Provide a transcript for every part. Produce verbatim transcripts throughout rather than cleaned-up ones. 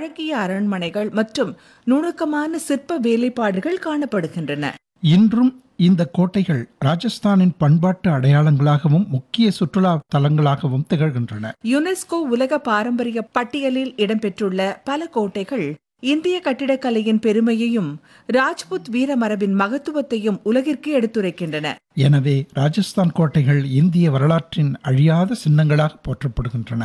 அழகிய அரண்மனைகள் மற்றும் நுணுக்கமான சிற்ப வேலைப்பாடுகள் காணப்படுகின்றன. இன்றும் இந்த கோட்டைகள் ராஜஸ்தானின் பண்பாட்டு அடையாளங்களாகவும் முக்கிய சுற்றுலா தலங்களாகவும் திகழ்கின்றன. யுனெஸ்கோ உலக பாரம்பரிய பட்டியலில் இடம்பெற்றுள்ள பல கோட்டைகள் இந்திய கட்டிடக்கலையின் பெருமையையும் ராஜ்புத் வீரமரபின் மகத்துவத்தையும் உலகிற்கு எடுத்துரைக்கின்றன. எனவே ராஜஸ்தான் கோட்டைகள் இந்திய வரலாற்றின் அழியாத சின்னங்களாக போற்றப்படுகின்றன.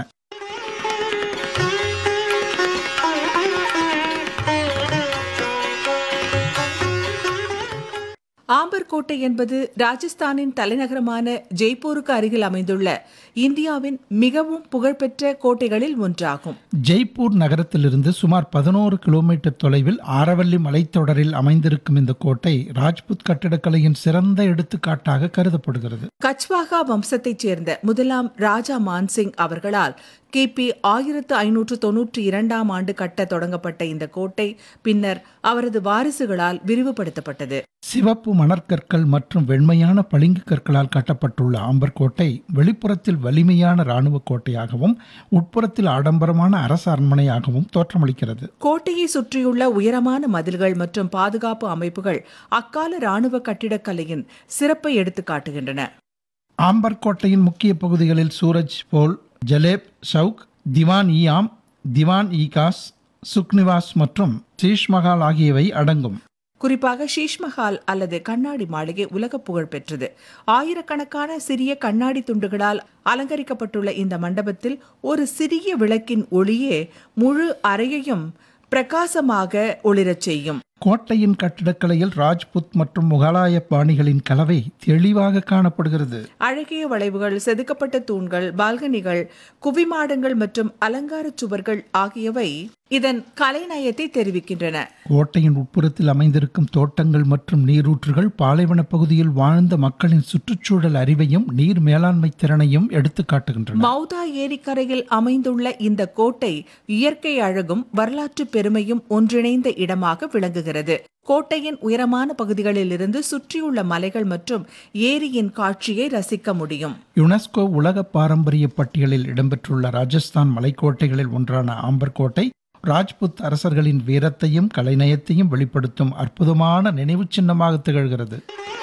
ஆம்பர் கோட்டை என்பது ராஜஸ்தானின் தலைநகரமான ஜெய்ப்பூருக்கு அருகில் அமைந்துள்ள இந்தியாவின் மிகவும் புகழ்பெற்ற கோட்டைகளில் ஒன்றாகும். ஜெய்ப்பூர் நகரத்திலிருந்து சுமார் பதினோரு கிலோமீட்டர் தொலைவில் ஆரவல்லி மலைத்தொடரில் அமைந்திருக்கும் இந்த கோட்டை ராஜ்புத் கட்டிடக்கலையின் சிறந்த எடுத்துக்காட்டாக கருதப்படுகிறது. கச்வாகா வம்சத்தைச் சேர்ந்த முதலாம் ராஜா மான்சிங் அவர்களால் கிபி ஆயிரத்து ஐநூற்று தொன்னூற்றி இரண்டாம் ஆண்டு கட்ட தொடங்கப்பட்ட இந்த கோட்டை பின்னர் அவரது வாரிசுகளால் விரிவுபடுத்தப்பட்டது. சிவப்பு மணற்கற்கள் மற்றும் வெண்மையான பளிங்கு கற்களால் கட்டப்பட்டுள்ள ஆம்பர் கோட்டை வெளிப்புறத்தில் வலிமையான இராணுவ கோட்டையாகவும் உட்புறத்தில் ஆடம்பரமான அரசு அரண்மனையாகவும் தோற்றமளிக்கிறது. கோட்டையை சுற்றியுள்ள உயரமான மதில்கள் மற்றும் பாதுகாப்பு அமைப்புகள் அக்கால இராணுவ கட்டிடக்கலையின் சிறப்பை எடுத்து காட்டுகின்றன. ஆம்பர் கோட்டையின் முக்கிய பகுதிகளில் சூரஜ் போல், ஜலேப் சவுக், திவான் இ ஆம், திவான் இ காஸ், சுக்னிவாஸ் மற்றும் சீஷ்மஹால் ஆகியவை அடங்கும். குறிப்பாக ஷீஷ்மஹால் அல்லது கண்ணாடி மாளிகை உலக புகழ் பெற்றது. ஆயிரக்கணக்கான சிறிய கண்ணாடி துண்டுகளால் அலங்கரிக்கப்பட்டுள்ள இந்த மண்டபத்தில் ஒரு சிறிய விளக்கின் ஒளியே முழு அறையையும் பிரகாசமாக ஒளிரச் செய்யும். கோட்டையின் கட்டிடக்கலையில் ராஜ்புத் மற்றும் முகலாய பாணிகளின் கலவை தெளிவாக காணப்படுகிறது. அழகிய வளைவுகள், செதுக்கப்பட்ட தூண்கள், பால்கனிகள், குவிமாடங்கள் மற்றும் அலங்கார சுவர்கள் ஆகியவை இதன் கலைநயத்தை தெரிவிக்கின்றன. கோட்டையின் உட்புறத்தில் அமைந்திருக்கும் தோட்டங்கள் மற்றும் நீரூற்றுகள் பாலைவன பகுதியில் வாழ்ந்த மக்களின் சுற்றுச்சூழல் அறிவையும் நீர் மேலாண்மை திறனையும் எடுத்து காட்டுகின்றன. மௌதா ஏரிக்கரையில் அமைந்துள்ள இந்த கோட்டை இயற்கை அழகும் வரலாற்று பெருமையும் ஒன்றிணைந்த இடமாக விளங்குகிறது. கோட்டையின் உயரமான பகுதிகளில் இருந்து சுற்றியுள்ள மலைகள் மற்றும் ஏரியின் காட்சியை ரசிக்க முடியும். யுனெஸ்கோ உலக பாரம்பரிய பட்டியலில் இடம்பெற்றுள்ள ராஜஸ்தான் மலைக்கோட்டைகளில் ஒன்றான ஆம்பர் கோட்டை ராஜ்புத் அரசர்களின் வீரத்தையும் கலைநயத்தையும் வெளிப்படுத்தும் அற்புதமான நினைவு சின்னமாக திகழ்கிறது.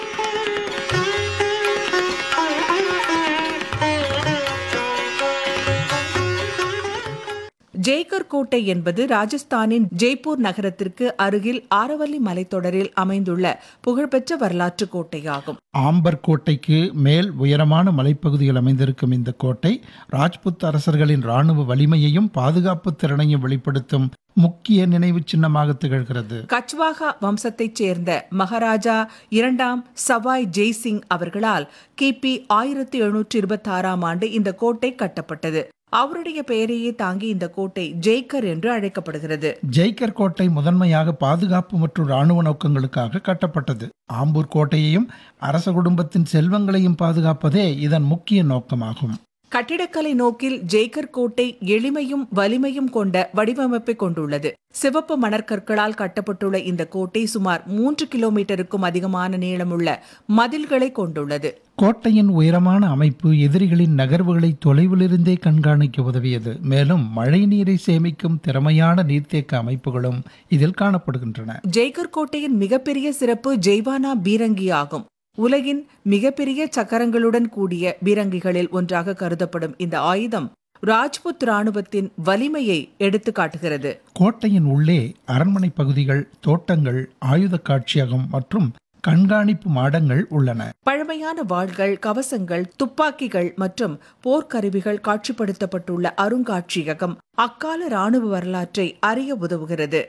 ஜெய்கர் கோட்டை என்பது ராஜஸ்தானின் ஜெய்ப்பூர் நகரத்திற்கு அருகில் ஆரவல்லி மலைத்தொடரில் அமைந்துள்ள புகழ்பெற்ற வரலாற்று கோட்டையாகும். ஆம்பர் கோட்டைக்கு மேல் உயரமான மலைப்பகுதியில் அமைந்திருக்கும் இந்த கோட்டை ராஜ்புத் அரசர்களின் இராணுவ வலிமையையும் பாதுகாப்பு திறனையும் வெளிப்படுத்தும் முக்கிய நினைவு சின்னமாக திகழ்கிறது. கச்வாகா வம்சத்தைச் சேர்ந்த மகாராஜா இரண்டாம் சவாய் ஜெய்சிங் அவர்களால் கிபி ஆயிரத்தி எழுநூற்றி இருபத்தி ஆறாம் ஆண்டு இந்த கோட்டை கட்டப்பட்டது. அவருடைய பெயரையே தாங்கி இந்த கோட்டை ஜெய்கர் என்று அழைக்கப்படுகிறது. ஜெய்கர் கோட்டை முதன்மையாக பாதுகாப்பு மற்றும் இராணுவ நோக்கங்களுக்காக கட்டப்பட்டது. ஆம்பூர் கோட்டையையும் அரச குடும்பத்தின் செல்வங்களையும் பாதுகாப்பதே இதன் முக்கிய நோக்கமாகும். கட்டிடக்கலை நோக்கில் ஜெய்கர் கோட்டை எளிமையும் வலிமையும் கொண்ட வடிவமைப்பை கொண்டுள்ளது. சிவப்பு மணற்கற்களால் கட்டப்பட்டுள்ள இந்த கோட்டை சுமார் மூன்று கிலோமீட்டருக்கும் அதிகமான நீளமுள்ள மதில்களை கொண்டுள்ளது. கோட்டையின் உயரமான அமைப்பு எதிரிகளின் நகர்வுகளை தொலைவிலிருந்தே கண்காணிக்க உதவியது. மேலும் மழை நீரை சேமிக்கும் திறமையான நீர்த்தேக்க அமைப்புகளும் இதில் காணப்படுகின்றன. ஜெய்கர் கோட்டையின் மிகப்பெரிய சிறப்பு ஜெய்வானா பீரங்கி ஆகும். உலகின் மிகப்பெரிய சக்கரங்களுடன் கூடிய பீரங்கிகளில் ஒன்றாக கருதப்படும் இந்த ஆயுதம் ராஜ்புத் ராணுவத்தின் வலிமையை எடுத்து காட்டுகிறது. கோட்டையின் உள்ளே அரண்மனை பகுதிகள், தோட்டங்கள், ஆயுத காட்சியகம் மற்றும் கண்காணிப்பு மாடங்கள் உள்ளன. பழமையான வாள்கள், கவசங்கள், துப்பாக்கிகள் மற்றும் போர்க்கருவிகள் காட்சிப்படுத்தப்பட்டுள்ள அருங்காட்சியகம் அக்கால இராணுவ வரலாற்றை அறிய உதவுகிறது.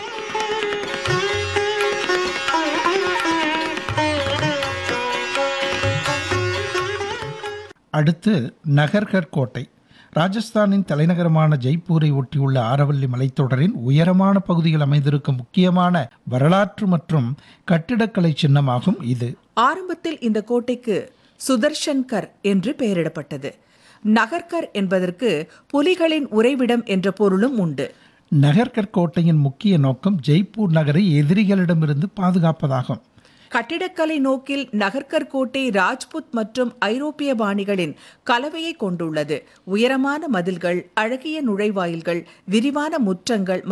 அடுத்து நகர்கர் கோட்டை. ராஜஸ்தானின் தலைநகரமான ஜெய்ப்பூரை ஒட்டியுள்ள ஆரவல்லி மலைத்தொடரின் உயரமான பகுதியில் அமைந்திருக்கும் முக்கியமான வரலாற்று மற்றும் கட்டிடக்கலை சின்னமாகும் இது. ஆரம்பத்தில் இந்த கோட்டைக்கு சுதர்ஷன்கர் என்று பெயரிடப்பட்டது. நகர்கர் என்பதற்கு புலிகளின் உறைவிடம் என்ற பொருளும் உண்டு. நகர்கர் கோட்டையின் முக்கிய நோக்கம் ஜெய்ப்பூர் நகரை எதிரிகளிடமிருந்து பாதுகாப்பதாகும். கட்டிடக்கலை நோக்கில் நகர்கர் கோட்டை ராஜ்புத் மற்றும் ஐரோப்பிய பாணிகளின் கலவையை கொண்டுள்ளது. உயரமான மதில்கள், அழகிய நுழைவாயில்கள், விரிவான முற்றங்கள்